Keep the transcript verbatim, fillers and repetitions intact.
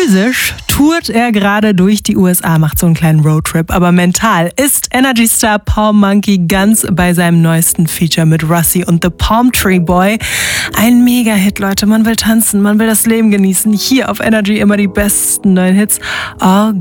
Physisch tourt er gerade durch die U S A, macht so einen kleinen Roadtrip, aber mental ist Energy Star Palm Monkey ganz bei seinem neuesten Feature mit Russi und The Palm Tree Boy. Ein Mega-Hit, Leute. Man will tanzen, man will das Leben genießen. Hier auf Energy immer die besten neuen Hits. All